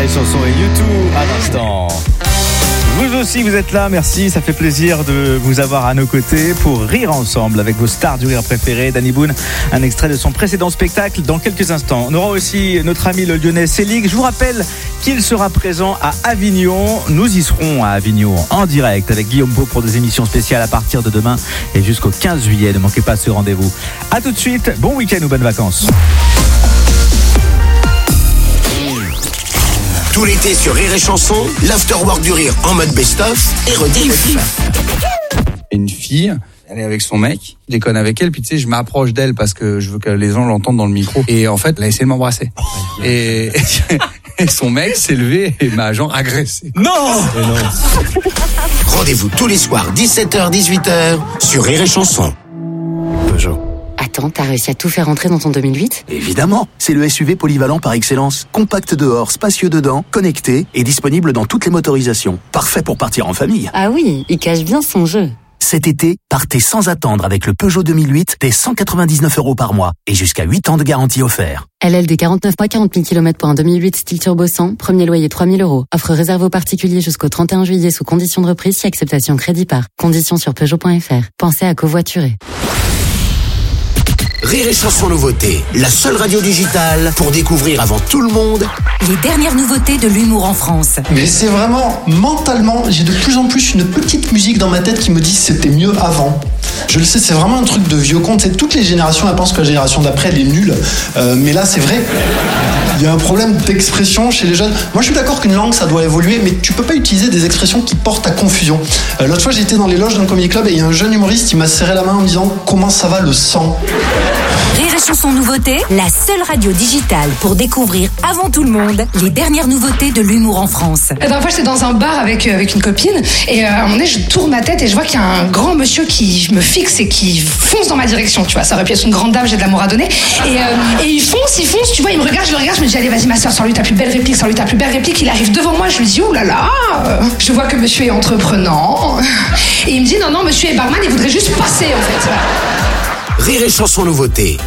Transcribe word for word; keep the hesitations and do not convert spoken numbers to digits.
et Chanson et YouTube à l'instant. Vous aussi, vous êtes là, merci, ça fait plaisir de vous avoir à nos côtés pour rire ensemble avec vos stars du rire préférées. Danny Boone, un extrait de son précédent spectacle dans quelques instants. On aura aussi notre ami le Lyonnais Selig. Je vous rappelle qu'il sera présent à Avignon. Nous y serons à Avignon en direct avec Guillaume Pau pour des émissions spéciales à partir de demain et jusqu'au quinze juillet. Ne manquez pas ce rendez-vous. A tout de suite, bon week-end ou bonnes vacances. Tout l'été sur Rire et Chanson, l'afterwork du rire en mode best-of et rediff. Une fille, elle est avec son mec, je déconne avec elle, puis tu sais, je m'approche d'elle parce que je veux que les gens l'entendent dans le micro. Et en fait, elle a essayé de m'embrasser. Et, et son mec s'est levé et m'a genre agressé. Non, non. Rendez-vous tous les soirs, dix-sept heures dix-huit heures, sur Rire et Chanson. Peugeot. Attends, t'as réussi à tout faire rentrer dans ton deux mille huit ? Évidemment, c'est le S U V polyvalent par excellence. Compact dehors, spacieux dedans, connecté et disponible dans toutes les motorisations. Parfait pour partir en famille. Ah oui, il cache bien son jeu. Cet été, partez sans attendre avec le Peugeot deux mille huit dès cent quatre-vingt-dix-neuf euros par mois et jusqu'à huit ans de garantie offert. L L D quarante-neuf mois, quarante mille kilomètres pour un deux mille huit style turbo cent, premier loyer trois mille euros. Offre réservée aux particuliers jusqu'au trente et un juillet sous condition de reprise si acceptation crédit par. Conditions sur Peugeot point F R. Pensez à covoiturer. Rire et Chanson nouveauté, la seule radio digitale pour découvrir avant tout le monde les dernières nouveautés de l'humour en France. Mais c'est vraiment, mentalement, j'ai de plus en plus une petite musique dans ma tête qui me dit c'était mieux avant. Je le sais, c'est vraiment un truc de vieux con. C'est toutes les générations, elles pensent que la génération d'après, elle est nulle. Euh, mais là, c'est vrai. Il y a un problème d'expression chez les jeunes. Moi, je suis d'accord qu'une langue, ça doit évoluer, mais tu peux pas utiliser des expressions qui portent à confusion. Euh, l'autre fois, j'étais dans les loges d'un comedy club et il y a un jeune humoriste, il m'a serré la main en me disant « Comment ça va le sang ?» Rire et Chanson nouveauté, la seule radio digitale pour découvrir avant tout le monde les dernières nouveautés de l'humour en France. La dernière fois, j'étais dans un bar avec, euh, avec une copine et euh, à un moment donné, je tourne ma tête et je vois qu'il y a un grand monsieur qui me fixe et qui fonce dans ma direction, tu vois. Ça aurait pu être une grande dame, j'ai de l'amour à donner. Et, euh, et il fonce, il fonce, tu vois, il me regarde, je le regarde, je me dis allez, vas-y ma soeur, sors-lui ta plus belle réplique, sors-lui ta plus belle réplique. Il arrive devant moi, je lui dis oh là là, je vois que monsieur est entreprenant. Et il me dit non, non, monsieur est barman, il voudrait juste passer en fait. Rire et Chanson nouveauté.